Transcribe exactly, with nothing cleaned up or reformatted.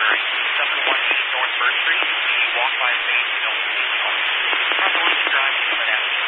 Missouri, seven one eight North Birch Street. She walked by the stage, don't see the car. Front doors to drive, but after